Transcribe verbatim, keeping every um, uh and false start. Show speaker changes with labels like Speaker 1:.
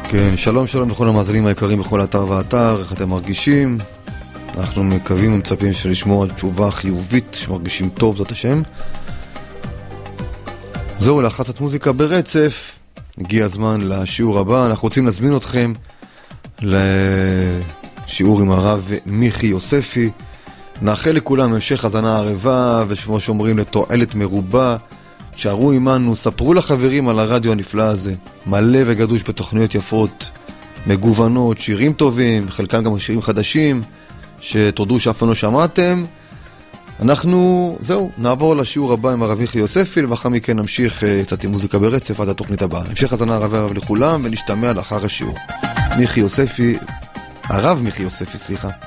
Speaker 1: כן, שלום שלום לכל המאזינים היקרים בכל אתר ואתר, איך אתם מרגישים? אנחנו מקווים ומצפים שלשמוע על תשובה חיובית, שמרגישים טוב, זאת השם. זהו, להחצת מוזיקה ברצף, הגיע הזמן לשיעור הבא. אנחנו רוצים להזמין אתכם לשיעור עם הרב מיכי יוספי. נאחל לכולם המשך הזנה ערבה, ושמו שאומרים לתועלת מרובה. תשארו עמנו, ספרו לחברים על הרדיו הנפלא הזה, מלא וגדוש בתוכניות יפות, מגוונות, שירים טובים, חלקם גם שירים חדשים, שתודו שאף פעם לא שמעתם. אנחנו, זהו, נעבור לשיעור הבא עם הרב מיכי יוספי, ואחר מכן נמשיך קצת עם מוזיקה ברצף עד התוכנית הבאה. המשך הזנה ערבה לכולם, ונשתמע לאחר השיעור. מיכי יוספי, הרב מיכי יוספי, סליחה.